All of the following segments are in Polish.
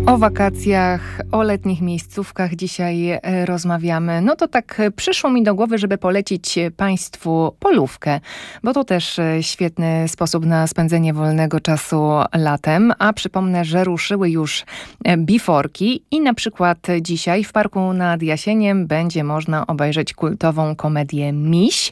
O wakacjach, o letnich miejscówkach dzisiaj rozmawiamy. No to tak przyszło mi do głowy, żeby polecić Państwu Polówkę, bo to też świetny sposób na spędzenie wolnego czasu latem. A przypomnę, że ruszyły już biforki i na przykład dzisiaj w Parku nad Jasieniem będzie można obejrzeć kultową komedię Miś.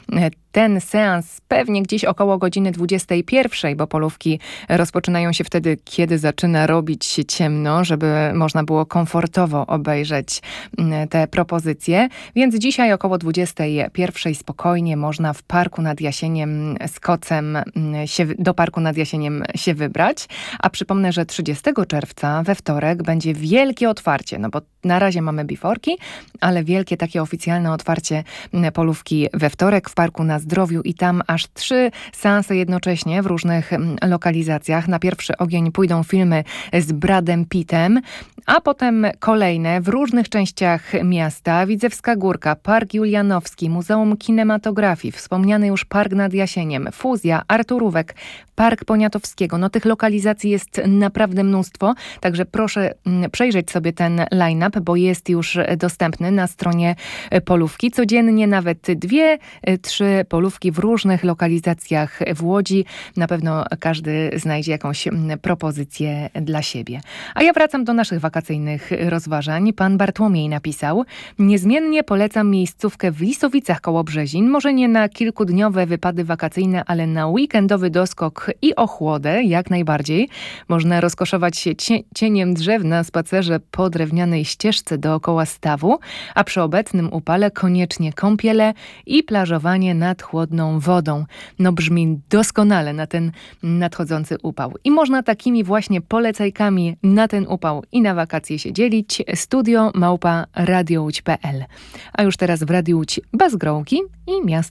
Ten seans pewnie gdzieś około godziny 21, bo polówki rozpoczynają się wtedy, kiedy zaczyna robić się ciemno, żeby można było komfortowo obejrzeć te propozycje. Więc dzisiaj około 21 spokojnie można w Parku nad Jasieniem z kocem do Parku nad Jasieniem się wybrać. A przypomnę, że 30 czerwca we wtorek będzie wielkie otwarcie, no bo na razie mamy biforki, ale wielkie takie oficjalne otwarcie polówki we wtorek w Parku na Zdrowiu i tam aż 3 seanse jednocześnie w różnych lokalizacjach. Na pierwszy ogień pójdą filmy z Bradem Pittem, a potem kolejne w różnych częściach miasta. Widzewska Górka, Park Julianowski, Muzeum Kinematografii, wspomniany już Park nad Jasieniem, Fuzja, Arturówek, Park Poniatowskiego. No tych lokalizacji jest naprawdę mnóstwo, także proszę przejrzeć sobie ten line-up, bo jest już dostępny na stronie Polówki. Codziennie nawet 2-3 polówki w różnych lokalizacjach w Łodzi. Na pewno każdy znajdzie jakąś propozycję dla siebie. A ja wracam do naszych wakacyjnych rozważań. Pan Bartłomiej napisał: niezmiennie polecam miejscówkę w Lisowicach koło Brzezin. Może nie na kilkudniowe wypady wakacyjne, ale na weekendowy doskok i ochłodę jak najbardziej. Można rozkoszować się cieniem drzew na spacerze po drewnianej ścieżce dookoła stawu, a przy obecnym upale koniecznie kąpiele i plażowanie nad chłodną wodą. No brzmi doskonale na ten nadchodzący upał. I można takimi właśnie polecajkami na ten upał i na wakacje się dzielić. Studio @radiołódź.pl. A już teraz w Radiu Łódź Bezgrołki i miasto